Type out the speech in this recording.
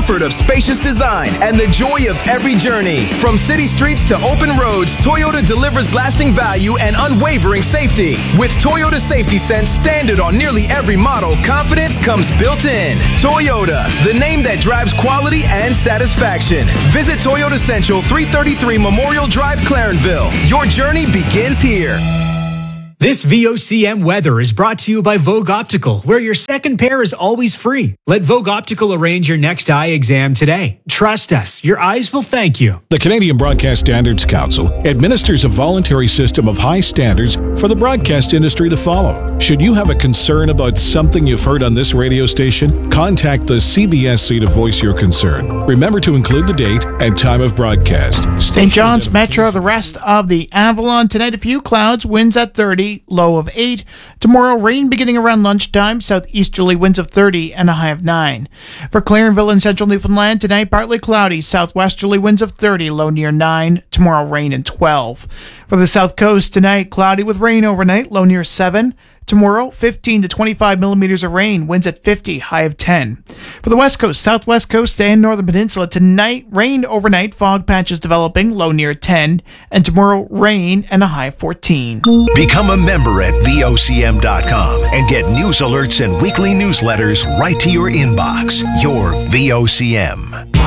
comfort of spacious design and the joy of every journey. From city streets to open roads, Toyota delivers lasting value and unwavering safety. With Toyota Safety Sense standard on nearly every model, confidence comes built in. Toyota, the name that drives quality and satisfaction. Visit Toyota Central, 333 Memorial Drive, Clarenville. Your journey begins here. This VOCM weather is brought to you by Vogue Optical, where your second pair is always free. Let Vogue Optical arrange your next eye exam today. Trust us, your eyes will thank you. The Canadian Broadcast Standards Council administers a voluntary system of high standards for the broadcast industry to follow. Should you have a concern about something you've heard on this radio station, contact the CBSC to voice your concern. Remember to include the date and time of broadcast. St. John's Metro, the rest of the Avalon. Tonight, a few clouds, winds at 30, low of 8. Tomorrow, rain beginning around lunchtime, southeasterly winds of 30 and a high of 9. For Clarenville and central Newfoundland, tonight, partly cloudy, southwesterly winds of 30, low near 9. Tomorrow, rain and 12. For the south coast, tonight, cloudy with rain overnight, low near 7. Tomorrow, 15 to 25 millimeters of rain, winds at 50, high of 10. For the west coast, southwest coast, and northern peninsula, tonight, rain overnight, fog patches developing, low near 10. And tomorrow, rain and a high of 14. Become a member at VOCM.com and get news alerts and weekly newsletters right to your inbox. Your VOCM.